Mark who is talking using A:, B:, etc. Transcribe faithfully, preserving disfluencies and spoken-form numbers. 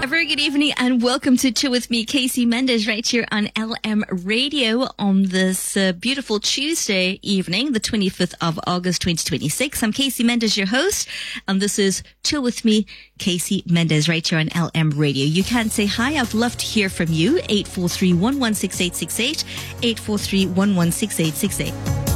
A: very good evening and welcome to Chill With Me, Casey Mendes, right here on L M Radio on this uh, beautiful Tuesday evening, the twenty-fifth of August, twenty twenty-six. I'm Casey Mendes, your host, and this is Chill With Me, Casey Mendes, right here on L M Radio. You can say hi. I'd love to hear from you. eight four three, one one six eight six eight, eight four three, one one six eight six eight.